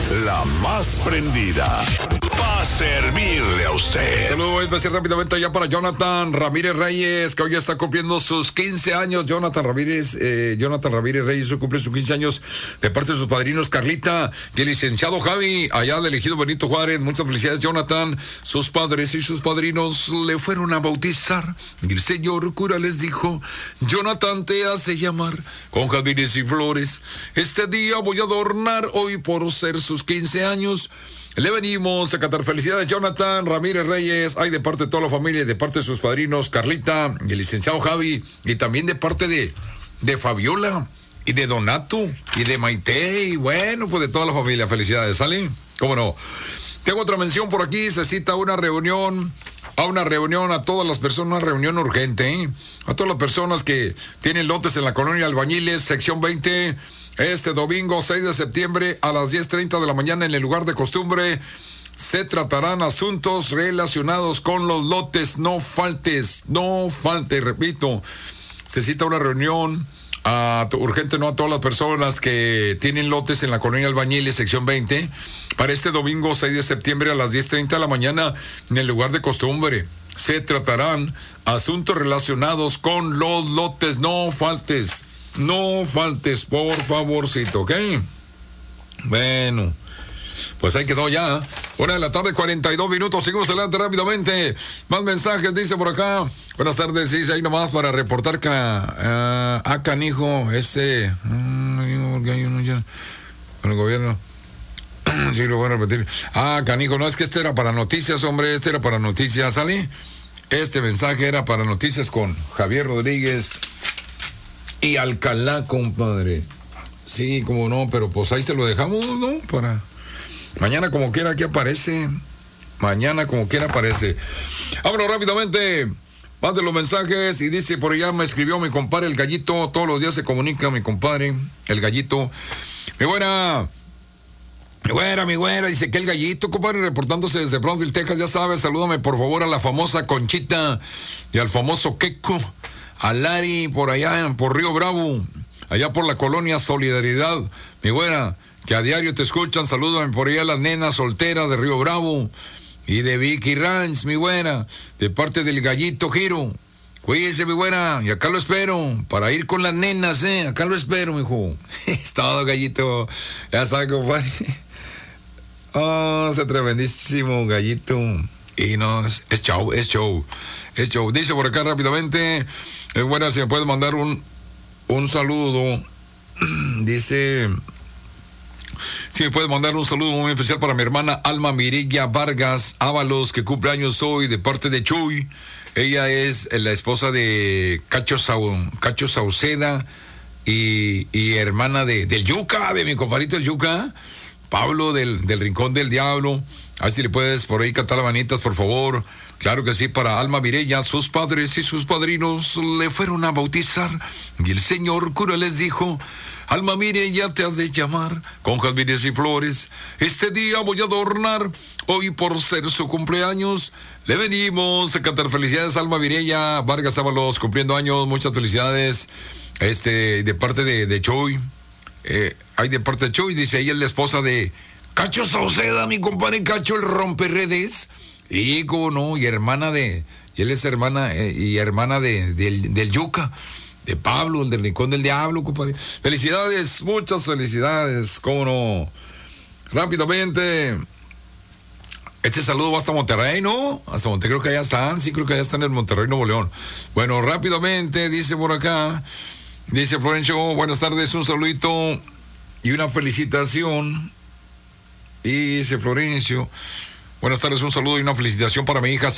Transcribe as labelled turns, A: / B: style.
A: la más prendida. Va a servirle a usted.
B: Saludos especial rápidamente allá para Jonathan Ramírez Reyes, que hoy está cumpliendo sus 15 años. Jonathan Ramírez Reyes cumple sus 15 años de parte de sus padrinos Carlita y el licenciado Javi, allá del Ejido Benito Juárez. Muchas felicidades, Jonathan. Sus padres y sus padrinos le fueron a bautizar y el señor cura les dijo: Jonathan te hace llamar con jazmines y flores. Este día voy a adornar hoy por ser sus 15 años. Le venimos a cantar felicidades, Jonathan Ramírez Reyes. Hay de parte de toda la familia, de parte de sus padrinos Carlita y el licenciado Javi, y también de parte de Fabiola y de Donato y de Maite, y bueno, pues de toda la familia. Felicidades, ¿sale? ¿Cómo no? Tengo otra mención por aquí. Se cita una reunión a todas las personas, una reunión urgente, ¿eh? A todas las personas que tienen lotes en la colonia Albañiles, sección 20, este domingo 6 de septiembre a las 10:30 de la mañana en el lugar de costumbre. Se tratarán asuntos relacionados con los lotes. No faltes, repito. Se cita una reunión urgente, no a todas las personas que tienen lotes en la colonia Albañiles, sección 20, para este domingo 6 de septiembre a las 10:30 de la mañana en el lugar de costumbre. Se tratarán asuntos relacionados con los lotes. No faltes, por favorcito, ¿ok? Bueno, pues ahí quedó ya. 1:42 PM. Seguimos adelante rápidamente. Más mensajes, dice por acá. Buenas tardes, dice ahí nomás para reportar que canijo, con el gobierno. Sí, lo voy a repetir. Canijo, no, es que este era para noticias, hombre. Este era para noticias, ¿sale? Este mensaje era para noticias con Javier Rodríguez y Alcalá, compadre. Sí, como no, pero pues ahí se lo dejamos, ¿no? Para mañana como quiera aquí aparece. Vámonos rápidamente. Mande los mensajes y dice por allá, me escribió mi compadre el Gallito. Todos los días se comunica mi compadre, el Gallito. Mi güera, dice que el Gallito, compadre, reportándose desde Brownsville, Texas, ya sabes, salúdame por favor a la famosa Conchita y al famoso Queco, a Lari por allá, por Río Bravo, allá por la colonia Solidaridad, mi güera, que a diario te escuchan. Salúdame por allá a las nenas solteras de Río Bravo y de Vicky Ranch, mi güera, de parte del Gallito Giro. Cuídese, mi güera, y acá lo espero para ir con las nenas, acá lo espero, mijo. Es todo, Gallito, ya está, compadre. Se tremendísimo, Gallito. Y no, es show. Dice por acá rápidamente, buena, si me puedes mandar un saludo. Dice, si me puedes mandar un saludo muy especial para mi hermana Alma Mirilla Vargas Ábalos, que cumple años hoy, de parte de Chuy. Ella es la esposa de Cacho Sauceda y hermana del Yuca, de mi compadrito el Yuca, Pablo del Rincón del Diablo. A ver si le puedes por ahí cantar las manitas, por favor. Claro que sí, para Alma Mireya. Sus padres y sus padrinos le fueron a bautizar y el señor cura les dijo: Alma Mireya, te has de llamar con jazmines y flores. Este día voy a adornar hoy por ser su cumpleaños. Le venimos a cantar felicidades, Alma Mireya Vargas Ábalos, cumpliendo años. Muchas felicidades. De parte de Choy. Hay de parte de Choy, dice, ella es la esposa de Cacho Sauceda, mi compadre Cacho, el romperredes. Y como no, y hermana y él es hermana del Yuca, de Pablo, el del Rincón del Diablo, compadre. Felicidades, muchas felicidades, cómo no. Rápidamente, este saludo va hasta Monterrey, ¿no? Hasta Monterrey, creo que allá están, sí, creo que allá están en Monterrey, Nuevo León. Bueno, rápidamente, dice por acá, dice Florencio, buenas tardes, un saludito y una felicitación. Y dice Florencio, buenas tardes, un saludo y una felicitación para mi hija